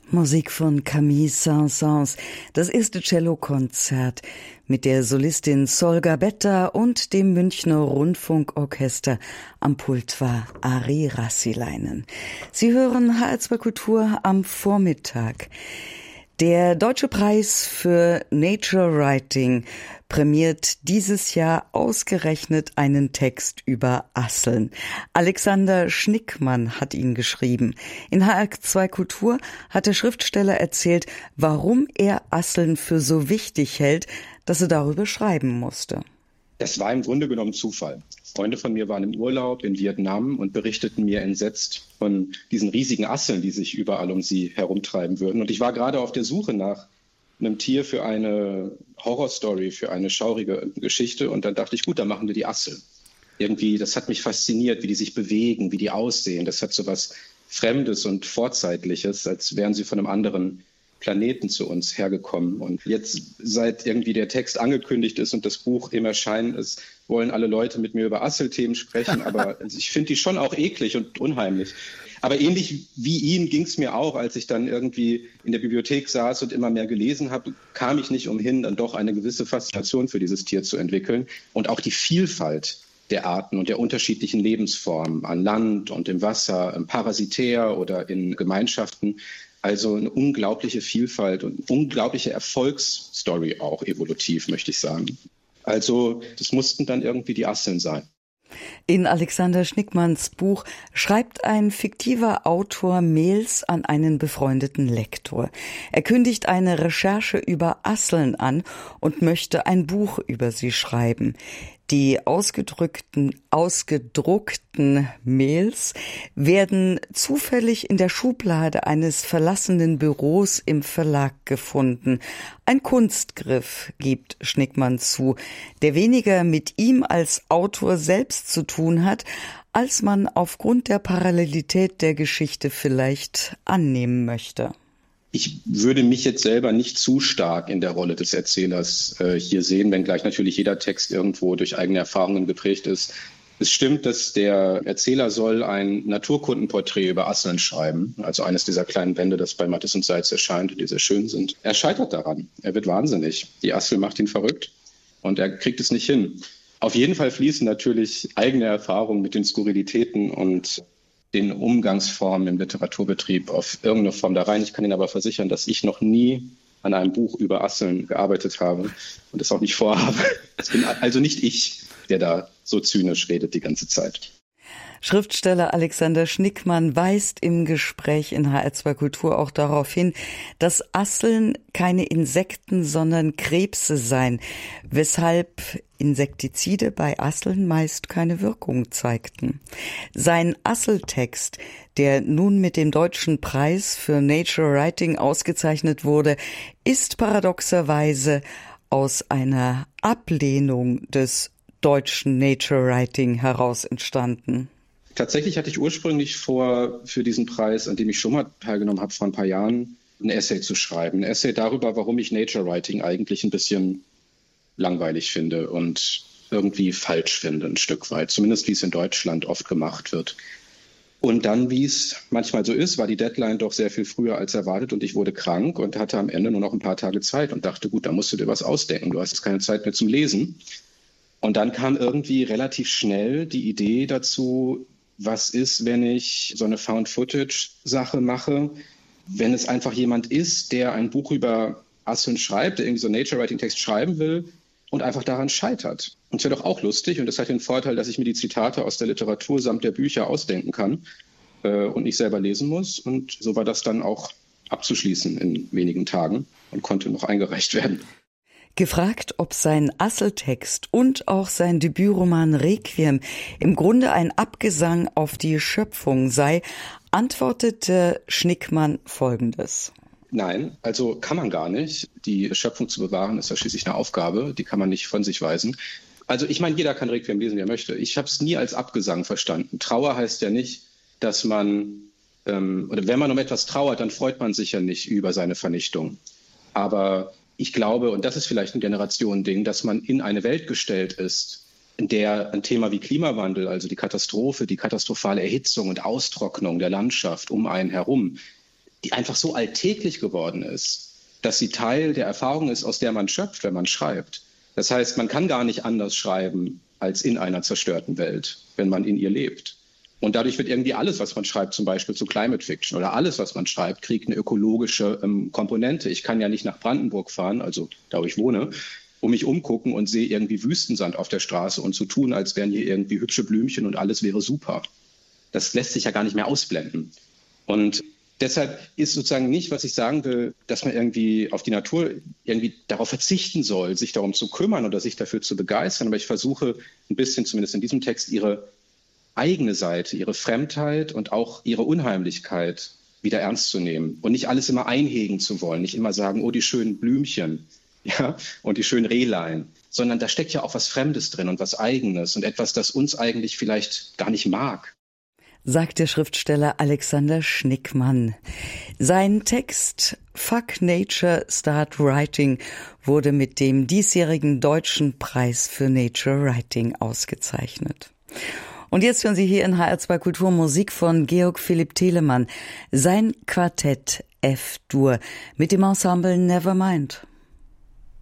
Musik von Camille Saint-Saëns, das erste Cellokonzert mit der Solistin Solga Betta und dem Münchner Rundfunkorchester. Am Pult war Ari Rassilainen. Sie hören HR2 Kultur am Vormittag. Der Deutsche Preis für Nature Writing prämiert dieses Jahr ausgerechnet einen Text über Asseln. Alexander Schnickmann hat ihn geschrieben. In HR2 Kultur hat der Schriftsteller erzählt, warum er Asseln für so wichtig hält, dass er darüber schreiben musste. Es war im Grunde genommen Zufall. Freunde von mir waren im Urlaub in Vietnam und berichteten mir entsetzt von diesen riesigen Asseln, die sich überall um sie herumtreiben würden. Und ich war gerade auf der Suche nach einem Tier für eine Horrorstory, für eine schaurige Geschichte. Und dann dachte ich, gut, dann machen wir die Asseln. Irgendwie, das hat mich fasziniert, wie die sich bewegen, wie die aussehen. Das hat so was Fremdes und Vorzeitliches, als wären sie von einem anderen Planeten zu uns hergekommen. Und jetzt, seit irgendwie der Text angekündigt ist und das Buch im Erscheinen ist, wollen alle Leute mit mir über Asselthemen sprechen. Aber ich finde die schon auch eklig und unheimlich. Aber ähnlich wie ihn ging es mir auch, als ich dann irgendwie in der Bibliothek saß und immer mehr gelesen habe, kam ich nicht umhin, dann doch eine gewisse Faszination für dieses Tier zu entwickeln. Und auch die Vielfalt der Arten und der unterschiedlichen Lebensformen an Land und im Wasser, parasitär oder in Gemeinschaften. Also eine unglaubliche Vielfalt und unglaubliche Erfolgsstory auch evolutiv, möchte ich sagen. Also das mussten dann irgendwie die Asseln sein. In Alexander Schnickmanns Buch schreibt ein fiktiver Autor Mails an einen befreundeten Lektor. Er kündigt eine Recherche über Asseln an und möchte ein Buch über sie schreiben. Die ausgedruckten Mails werden zufällig in der Schublade eines verlassenen Büros im Verlag gefunden. Ein Kunstgriff, gibt Schnickmann zu, der weniger mit ihm als Autor selbst zu tun hat, als man aufgrund der Parallelität der Geschichte vielleicht annehmen möchte. Ich würde mich jetzt selber nicht zu stark in der Rolle des Erzählers hier sehen, wenngleich natürlich jeder Text irgendwo durch eigene Erfahrungen geprägt ist. Es stimmt, dass der Erzähler soll ein Naturkundenporträt über Asseln schreiben, also eines dieser kleinen Bände, das bei Mattes und Seitz erscheint, die sehr schön sind. Er scheitert daran. Er wird wahnsinnig. Die Assel macht ihn verrückt und er kriegt es nicht hin. Auf jeden Fall fließen natürlich eigene Erfahrungen mit den Skurrilitäten und den Umgangsformen im Literaturbetrieb auf irgendeine Form da rein. Ich kann Ihnen aber versichern, dass ich noch nie an einem Buch über Asseln gearbeitet habe und es auch nicht vorhabe. Es bin also nicht ich, der da so zynisch redet die ganze Zeit. Schriftsteller Alexander Schnickmann weist im Gespräch in HR2 Kultur auch darauf hin, dass Asseln keine Insekten, sondern Krebse seien, weshalb Insektizide bei Asseln meist keine Wirkung zeigten. Sein Asseltext, der nun mit dem Deutschen Preis für Nature Writing ausgezeichnet wurde, ist paradoxerweise aus einer Ablehnung des deutschen Nature Writing heraus entstanden. Tatsächlich hatte ich ursprünglich vor, für diesen Preis, an dem ich schon mal teilgenommen habe vor ein paar Jahren, ein Essay zu schreiben. Ein Essay darüber, warum ich Nature Writing eigentlich ein bisschen langweilig finde und irgendwie falsch finde, ein Stück weit. Zumindest wie es in Deutschland oft gemacht wird. Und dann, wie es manchmal so ist, war die Deadline doch sehr viel früher als erwartet und ich wurde krank und hatte am Ende nur noch ein paar Tage Zeit und dachte, gut, da musst du dir was ausdenken. Du hast jetzt keine Zeit mehr zum Lesen. Und dann kam irgendwie relativ schnell die Idee dazu, was ist, wenn ich so eine Found-Footage-Sache mache, wenn es einfach jemand ist, der ein Buch über Asseln schreibt, der irgendwie so einen Nature-Writing-Text schreiben will und einfach daran scheitert. Und es wäre doch auch lustig und das hat den Vorteil, dass ich mir die Zitate aus der Literatur samt der Bücher ausdenken kann und nicht selber lesen muss. Und so war das dann auch abzuschließen in wenigen Tagen und konnte noch eingereicht werden. Gefragt, ob sein Asseltext und auch sein Debütroman Requiem im Grunde ein Abgesang auf die Schöpfung sei, antwortete Schnickmann Folgendes. Nein, also kann man gar nicht. Die Schöpfung zu bewahren ist ja schließlich eine Aufgabe, die kann man nicht von sich weisen. Also ich meine, jeder kann Requiem lesen, wie er möchte. Ich habe es nie als Abgesang verstanden. Trauer heißt ja nicht, dass man, oder wenn man um etwas trauert, dann freut man sich ja nicht über seine Vernichtung. Aber ich glaube, und das ist vielleicht ein Generationending, dass man in eine Welt gestellt ist, in der ein Thema wie Klimawandel, also die Katastrophe, die katastrophale Erhitzung und Austrocknung der Landschaft um einen herum, die einfach so alltäglich geworden ist, dass sie Teil der Erfahrung ist, aus der man schöpft, wenn man schreibt. Das heißt, man kann gar nicht anders schreiben als in einer zerstörten Welt, wenn man in ihr lebt. Und dadurch wird irgendwie alles, was man schreibt, zum Beispiel zu Climate Fiction oder alles, was man schreibt, kriegt eine ökologische Komponente. Ich kann ja nicht nach Brandenburg fahren, also da, wo ich wohne, mich umgucken und sehe irgendwie Wüstensand auf der Straße und so tun, als wären hier irgendwie hübsche Blümchen und alles wäre super. Das lässt sich ja gar nicht mehr ausblenden. Und deshalb ist sozusagen nicht, was ich sagen will, dass man irgendwie auf die Natur irgendwie darauf verzichten soll, sich darum zu kümmern oder sich dafür zu begeistern. Aber ich versuche ein bisschen, zumindest in diesem Text, ihre eigene Seite, ihre Fremdheit und auch ihre Unheimlichkeit wieder ernst zu nehmen und nicht alles immer einhegen zu wollen, nicht immer sagen, oh, die schönen Blümchen, ja, und die schönen Rehlein, sondern da steckt ja auch was Fremdes drin und was Eigenes und etwas, das uns eigentlich vielleicht gar nicht mag. Sagt der Schriftsteller Alexander Schnickmann. Sein Text Fuck Nature, Start Writing wurde mit dem diesjährigen Deutschen Preis für Nature Writing ausgezeichnet. Und jetzt hören Sie hier in HR2 Kultur Musik von Georg Philipp Telemann, sein Quartett F-Dur mit dem Ensemble Nevermind.